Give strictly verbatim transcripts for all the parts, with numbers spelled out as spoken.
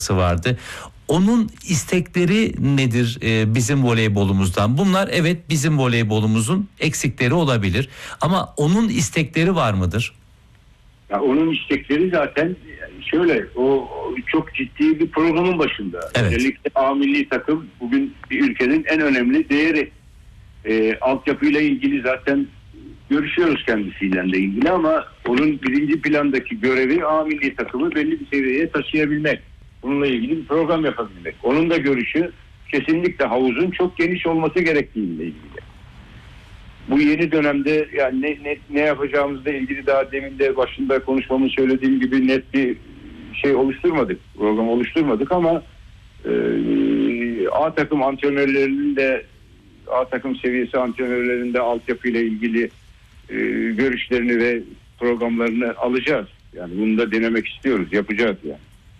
vardı. Onun istekleri nedir e, bizim voleybolumuzdan? Bunlar evet bizim voleybolumuzun eksikleri olabilir. Ama onun istekleri var mıdır? Ya onun istekleri zaten şöyle, o çok ciddi bir programın başında. Evet. Özellikle A milli takım bugün bir ülkenin en önemli değeri. E, altyapıyla ilgili zaten görüşüyoruz kendisiyle de ilgili ama onun birinci plandaki görevi A milli takımı belli bir seviyeye taşıyabilmek. Bununla ilgili bir program yapabilmek. Onun da görüşü kesinlikle havuzun çok geniş olması gerektiğiyle ilgili. Bu yeni dönemde yani ne, ne, ne yapacağımızla ilgili daha demin de başında konuşmamı söylediğim gibi net bir şey oluşturmadık. Program oluşturmadık ama e, A takım antrenörlerinin de A takım seviyesi antrenörlerinin de altyapıyla ilgili e, görüşlerini ve programlarını alacağız. Yani bunu da denemek istiyoruz, yapacağız yani.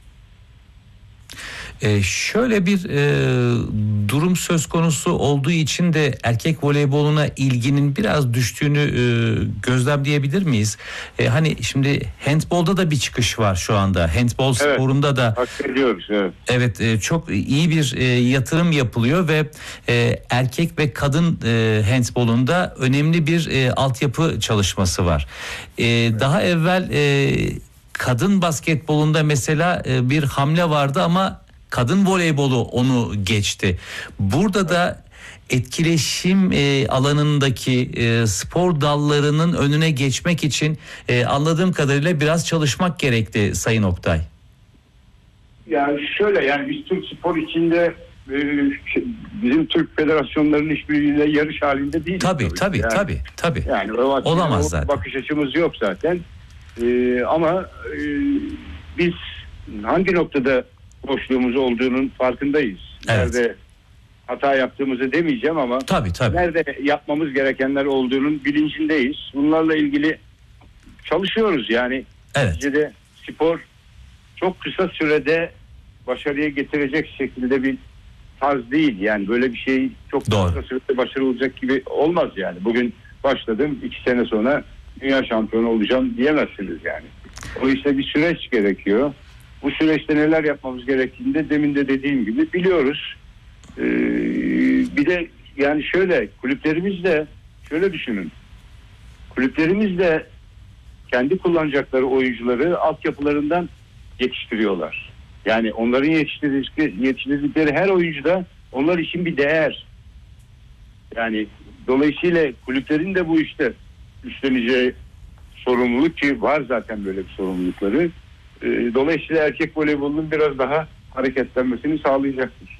Ee, şöyle bir e, durum söz konusu olduğu için de erkek voleyboluna ilginin biraz düştüğünü e, gözlemleyebilir miyiz? E, hani şimdi handbolda da bir çıkış var şu anda. Handbol Evet, sporunda da hak ediyoruz, evet. Evet, e, çok iyi bir e, yatırım yapılıyor ve e, erkek ve kadın e, handbolunda önemli bir e, altyapı çalışması var. E, evet. Daha evvel e, kadın basketbolunda mesela e, bir hamle vardı ama kadın voleybolu onu geçti. Burada da etkileşim e, alanındaki e, spor dallarının önüne geçmek için e, anladığım kadarıyla biraz çalışmak gerekti Sayın Oktay. Yani şöyle, yani biz Türk spor içinde e, bizim Türk federasyonlarının hiçbiriyle yarış halinde değiliz. Tabii tabii yani, tabii tabii. Yani o olamaz o zaten. Bakış açımız yok zaten. E, ama e, biz hangi noktada boşluğumuz olduğunun farkındayız. Evet. Nerede hata yaptığımızı demeyeceğim ama tabii, tabii. nerede yapmamız gerekenler olduğunun bilincindeyiz. Bunlarla ilgili çalışıyoruz yani. Evet. De spor çok kısa sürede başarıya getirecek şekilde bir tarz değil. Yani böyle bir şey çok Doğru. kısa sürede başarılacak gibi olmaz yani. Bugün başladım, iki sene sonra dünya şampiyonu olacağım diyemezsiniz yani. O işte bir süreç gerekiyor. Bu süreçte neler yapmamız gerektiğini de demin de dediğim gibi biliyoruz. Ee, bir de yani şöyle, kulüplerimiz de şöyle düşünün. Kulüplerimiz de kendi kullanacakları oyuncuları altyapılarından yetiştiriyorlar. Yani onların yetiştirdikleri, yetiştirdikleri her oyuncu da onlar için bir değer. Yani dolayısıyla kulüplerin de bu işte üstleneceği sorumluluk, ki var zaten böyle bir sorumlulukları. Dolayısıyla erkek voleybolunun biraz daha hareketlenmesini sağlayacaktır.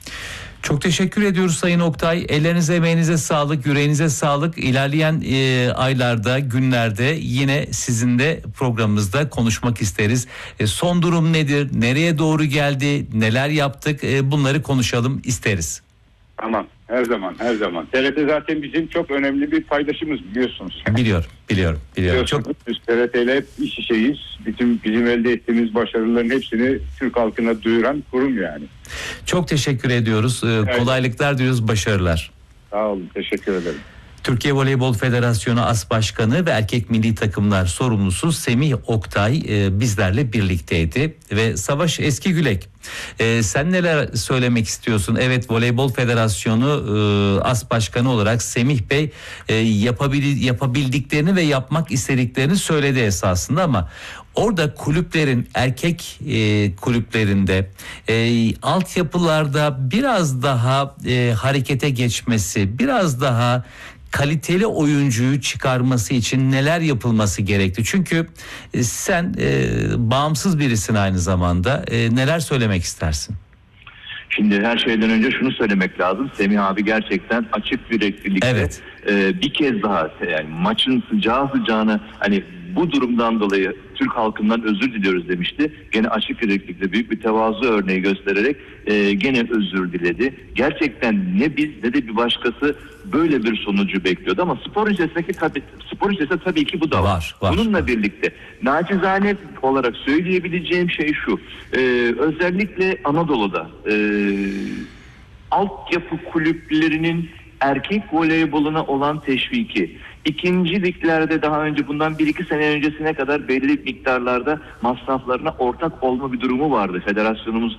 Çok teşekkür ediyoruz Sayın Oktay. Ellerinize, emeğinize sağlık, yüreğinize sağlık. İlerleyen e, aylarda, günlerde yine sizinle programımızda konuşmak isteriz. E, son durum nedir? Nereye doğru geldi? Neler yaptık? E, bunları konuşalım isteriz. Tamam. Her zaman, her zaman. T R T zaten bizim çok önemli bir paydaşımız, biliyorsunuz. Biliyorum, biliyorum, biliyorum. Çok... Biz T R T ile hep iş işeyiz. Bütün bizim elde ettiğimiz başarıların hepsini Türk halkına duyuran kurum yani. Çok teşekkür ediyoruz. Ee, evet. Kolaylıklar diliyoruz, başarılar. Sağ olun, teşekkür ederim. Türkiye Voleybol Federasyonu As Başkanı ve Erkek Milli Takımlar Sorumlusu Semih Oktay e, bizlerle birlikteydi. Ve Savaş Eskigülek, e, sen neler söylemek istiyorsun? Evet, Voleybol Federasyonu e, As Başkanı olarak Semih Bey e, yapabil, yapabildiklerini ve yapmak istediklerini söyledi esasında ama orada kulüplerin, erkek e, kulüplerinde e, altyapılarda biraz daha e, harekete geçmesi, biraz daha kaliteli oyuncuyu çıkarması için neler yapılması gerekti? Çünkü e, sen e, bağımsız birisin aynı zamanda. E, neler söylemek istersin? Şimdi her şeyden önce şunu söylemek lazım. Semih abi gerçekten açık yüreklilikle evet. e, bir kez daha yani maçın sıcağı sıcağına hani bu durumdan dolayı Türk halkından özür diliyoruz demişti. Gene açık yüreklilikle büyük bir tevazu örneği göstererek e, gene özür diledi. Gerçekten ne biz ne de bir başkası böyle bir sonucu bekliyordu ama spor içerisindeki tabii spor içerisinde tabii ki bu da var. var, var Bununla var. birlikte nacizane olarak söyleyebileceğim şey şu. E, özellikle Anadolu'da e, altyapı kulüplerinin erkek voleyboluna olan teşviki, İkinci liglerde daha önce bundan bir iki sene öncesine kadar belli miktarlarda masraflarına ortak olma bir durumu vardı. Federasyonumuz